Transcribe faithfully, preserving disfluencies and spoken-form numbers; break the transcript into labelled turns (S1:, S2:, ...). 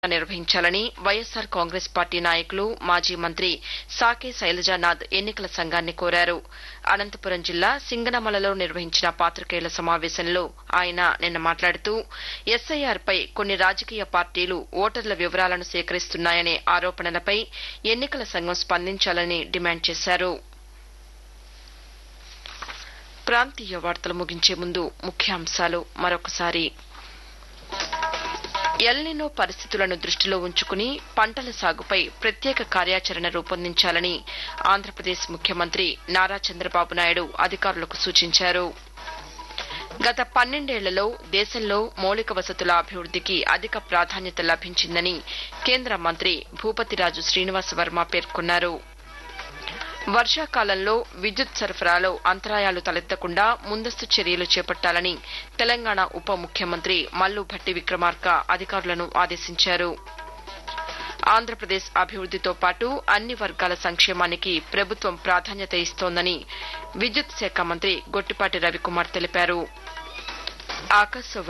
S1: నిర్వహించాలని వైఎస్సార్ కాంగ్రెస్ పార్టీ నాయకులు మాజీ మంత్రి సాకే శైలజానాథ్ ఎన్నికల సంఘాన్ని కోరారు. అనంతపురం జిల్లా సింగనమలలో నిర్వహించిన పాతికేయుల సమావేశంలో ఆయన నిన్న మాట్లాడుతూ ఎస్ఐఆర్పై కొన్ని రాజకీయ పార్టీలు ఓటర్ల వివరాలను సేకరిస్తున్నాయనే ఆరోపణలపై ఎన్నికల సంఘం స్పందించాలని డిమాండ్ చేశారు. ప్రాంతీయ వార్తలు ముగించే ముందు ముఖ్యాంశాలు మరొకసారి. ఎల్నినో పరిస్థితులను దృష్టిలో ఉంచుకుని పంటల సాగుపై ప్రత్యేక కార్యాచరణ రూపొందించాలని ఆంధ్రప్రదేశ్ ముఖ్యమంత్రి నారా చంద్రబాబు నాయుడు అధికారులకు సూచించారు. గత పన్నెండేళ్లలో దేశంలో మౌలిక వసతుల అభివృద్దికి అధిక ప్రాధాన్యత లభించిందని కేంద్ర మంత్రి భూపతిరాజు శ్రీనివాసవర్మ పేర్కొన్నారు. వర్షాకాలంలో విద్యుత్ సరఫరాలో అంతరాయాలు తలెత్తకుండా ముందస్తు చర్యలు చేపట్టాలని తెలంగాణ ఉప ముఖ్యమంత్రి మల్లు భట్టి విక్రమార్క అధికారులను ఆదేశించారు. ఆంధ్రప్రదేశ్ అభివృద్దితో పాటు అన్ని వర్గాల సంక్షేమానికి ప్రభుత్వం ప్రాధాన్యత ఇస్తోందని విద్యుత్ శాఖ మంత్రి గొట్టిపాటి రవికుమార్ తెలిపారు.